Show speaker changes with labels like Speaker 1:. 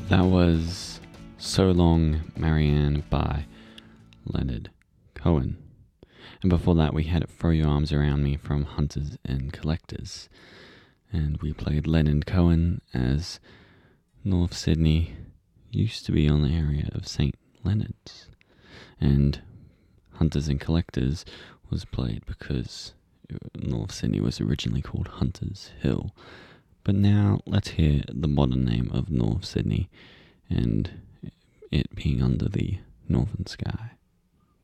Speaker 1: That was So Long, Marianne by Leonard Cohen. And before that, we had Throw Your Arms Around Me from Hunters and Collectors. And we played Leonard Cohen as North Sydney used to be on the area of St. Leonard's. And Hunters and Collectors was played because North Sydney was originally called Hunters Hill. But now let's hear the modern name of North Sydney and it being under the northern sky.